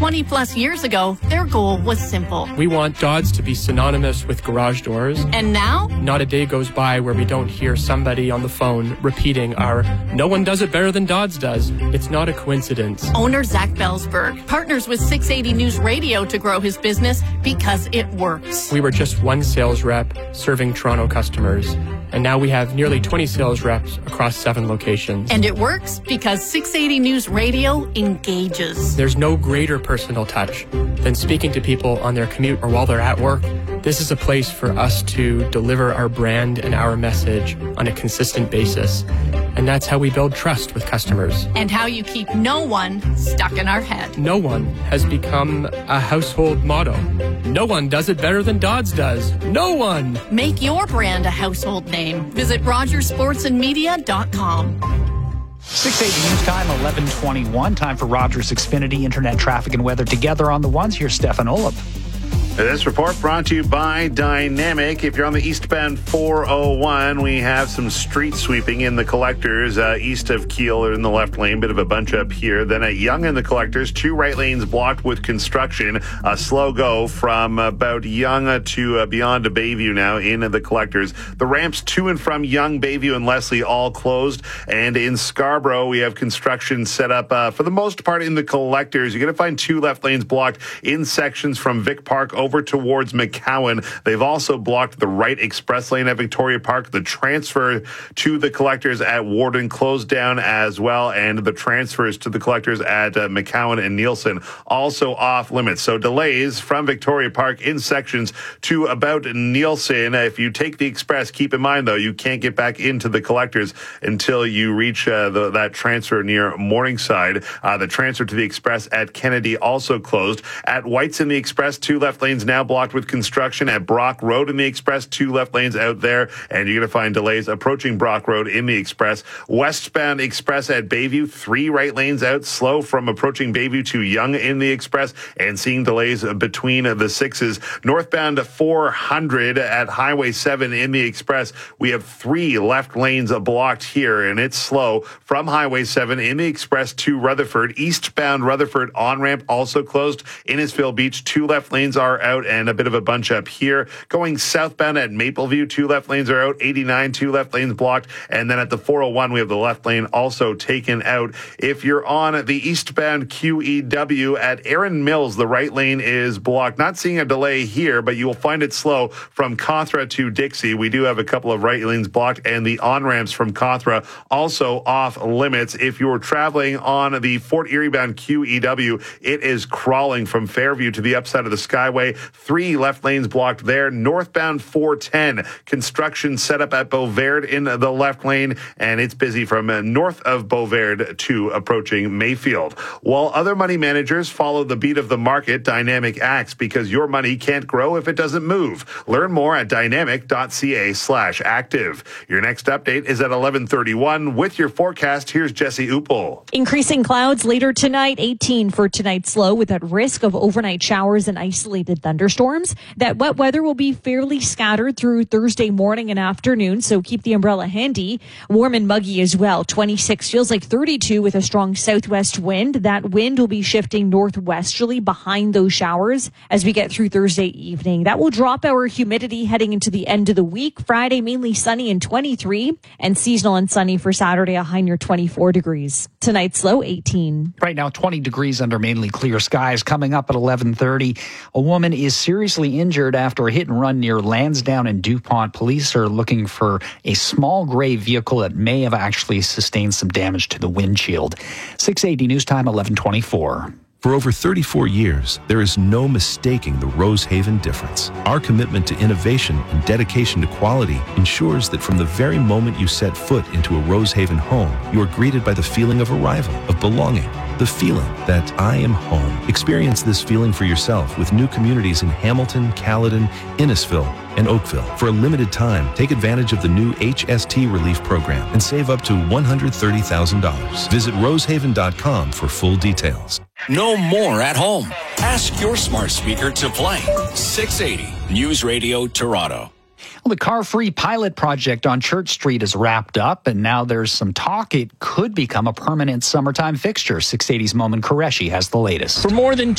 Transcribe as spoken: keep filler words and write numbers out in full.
twenty plus years ago, their goal was simple. We want Dodds to be synonymous with garage doors. And now? Not a day goes by where we don't hear somebody on the phone repeating our "no one does it better than Dodds does." It's not a coincidence. Owner Zach Belsberg partners with six eighty News Radio to grow his business because it works. We were just one sales rep serving Toronto customers, and now we have nearly twenty sales reps across seven locations. And it works because six eighty News Radio engages. There's no greater personal touch than speaking to people on their commute or while they're at work. This is a place for us to deliver our brand and our message on a consistent basis. And that's how we build trust with customers. And how you keep no one stuck in our head. No one has become a household motto. No one does it better than Dodds does. No one. Make your brand a household name. Visit rogers sports and media dot com. six eighty News Time, eleven twenty-one. Time for Rogers Xfinity Internet Traffic and Weather together on the ones. Here's Stefan Olab. This report brought to you by Dynamic. If you're on the eastbound four oh one, we have some street sweeping in the collectors uh, east of Kiel or in the left lane. Bit of a bunch up here. Then at Yonge in the collectors, two right lanes blocked with construction. A slow go from about Yonge to uh, beyond to Bayview now in the collectors. The ramps to and from Yonge, Bayview, and Leslie all closed. And in Scarborough, we have construction set up uh, for the most part in the collectors. You're going to find two left lanes blocked in sections from Vic Park over towards McCowan. They've also blocked the right express lane at Victoria Park. The transfer to the collectors at Warden closed down as well, and the transfers to the collectors at uh, McCowan and Nielsen also off limits. So delays from Victoria Park in sections to about Nielsen. If you take the express, keep in mind though, you can't get back into the collectors until you reach uh, the, that transfer near Morningside. Uh, the transfer to the express at Kennedy also closed. At White's in the express, two left lanes now blocked with construction. At Brock Road in the express, two left lanes out there, and you're going to find delays approaching Brock Road in the express. Westbound express at Bayview, three right lanes out, slow from approaching Bayview to Yonge in the express, and seeing delays between the sixes. Northbound four hundred at Highway seven in the express, we have three left lanes blocked here, and it's slow from Highway seven in the express to Rutherford. Eastbound Rutherford on-ramp also closed. Innisfil Beach, two left lanes are out, and a bit of a bunch up here. Going southbound at Mapleview, two left lanes are out. eighty-nine, two left lanes blocked. And then at the four oh one, we have the left lane also taken out. If you're on the eastbound Q E W at Erin Mills, the right lane is blocked. Not seeing a delay here, but you will find it slow from Cawthra to Dixie. We do have a couple of right lanes blocked, and the on-ramps from Cawthra also off limits. If you're traveling on the Fort Erie bound Q E W, it is crawling from Fairview to the upside of the Skyway. Three left lanes blocked there. Northbound four ten, construction set up at Beauvert in the left lane, and it's busy from north of Beauvert to approaching Mayfield. While other money managers follow the beat of the market, Dynamic acts because your money can't grow if it doesn't move. Learn more at dynamic.ca slash active. Your next update is at eleven thirty-one. With your forecast, here's Jesse Uppel. Increasing clouds later tonight, eighteen for tonight's low, with that risk of overnight showers and isolated thunderstorms. That wet weather will be fairly scattered through Thursday morning and afternoon, so keep the umbrella handy. Warm and muggy as well. twenty-six feels like thirty-two with a strong southwest wind. That wind will be shifting northwesterly behind those showers as we get through Thursday evening. That will drop our humidity heading into the end of the week. Friday, mainly sunny and twenty-three, and seasonal and sunny for Saturday, a high near twenty-four degrees. Tonight's low, eighteen. Right now, twenty degrees under mainly clear skies. Coming up at eleven thirty, a woman is seriously injured after a hit and run near Lansdowne and DuPont. Police are looking for a small gray vehicle that may have actually sustained some damage to the windshield. six eighty News Time, eleven twenty-four. For over thirty-four years, there is no mistaking the Rosehaven difference. Our commitment to innovation and dedication to quality ensures that from the very moment you set foot into a Rosehaven home, you are greeted by the feeling of arrival, of belonging, the feeling that I am home. Experience this feeling for yourself with new communities in Hamilton, Caledon, Innisfil, and Oakville. For a limited time, take advantage of the new H S T Relief Program and save up to one hundred thirty thousand dollars. Visit rosehaven dot com for full details. No more at home. Ask your smart speaker to play six eighty News Radio Toronto. Well, the car-free pilot project on Church Street is wrapped up, and now there's some talk it could become a permanent summertime fixture. six eighty's Momin Qureshi has the latest. For more than